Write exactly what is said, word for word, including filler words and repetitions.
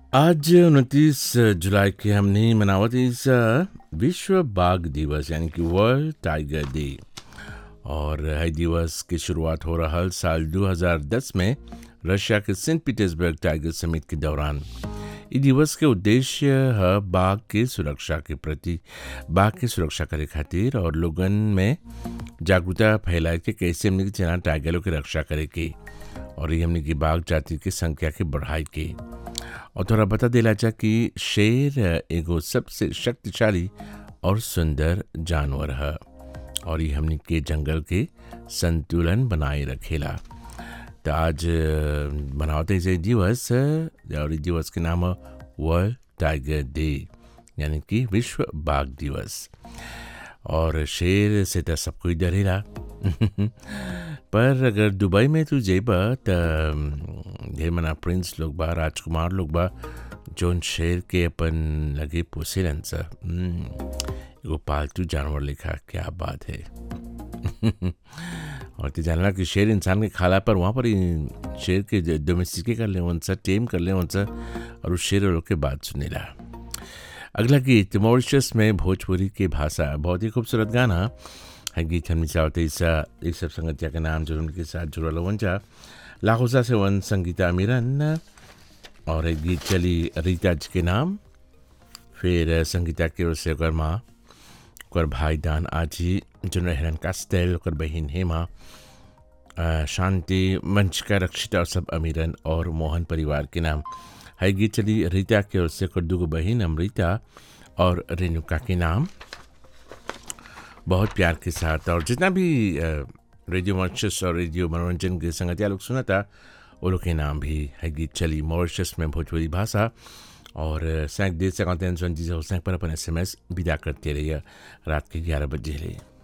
आज उनतीस जुलाई के हमने मनावत इस विश्व बाघ दिवस यानी कि वर्ल्ड टाइगर डे। और है दिवस की शुरुआत हो रहा हल साल दो हज़ार दस में रशिया के सेंट पीटर्सबर्ग टाइगर समिट के दौरान। इस दिवस के उद्देश्य है बाघ की सुरक्षा के प्रति बाघ की सुरक्षा करे खातिर और लोगन में जागरूकता फैलाए के कैसे हमने चना टाइगरों की रक्षा करे के और ये हमने की बाघ जाति की संख्या के बढ़ाई के। और थोड़ा बता देला जा कि शेर एगो सबसे शक्तिशाली और सुंदर जानवर है और ये हमने के जंगल के संतुलन बनाए रखेला। तो आज बनाते इसे दिवस और इस दिवस के नाम है वर्ल्ड टाइगर डे यानी कि विश्व बाघ दिवस। और शेर से तो सब कोई डरेला पर अगर दुबई में तू जेबा त ढेर मना प्रिंस लोग बा राजकुमार लोग बा जोन शेर के अपन लगे पोसेलन सा एगो पालतू जानवर लिखा क्या बात है। और तो जानला कि शेर इंसान के खाला पर वहाँ पर ही शेर के डोमेस्टिके कर ले उनसा टेम कर ले उनसा और उस शेर लोग के बात सुनेला। अगला गीत मॉरिशस में भोजपुरी की भाषा बहुत ही खूबसूरत गाना है। गीत हम चाहते इस इस सब संगतिया के नाम जो उनके साथ जुड़ल वंजा लाहौसा से वन संगीता मिरन और एक गीत चली रीता जी के नाम, फिर संगीता के ओर से ओकर माँ ओकर भाई दान आजी जो रहन कास्टेल ओकर बहन हेमा शांति मंचका रक्षिता और सब अमीरन और मोहन परिवार के नाम है। गीत चली रीता के ओर से ओकर दूगो बहन अमृता और रेणुका के नाम बहुत प्यार के साथ। और जितना भी रेडियो मॉरिशस और रेडियो मनोरंजन के संगतिया लोग सुना था वो लोग के नाम भी है। गीत चली मॉरिशस में भोजपुरी भाषा और सैंक डेढ़ सौ सैंक पर अपन एस एम एस विदा करते रहिए रात के ग्यारह बजे ले।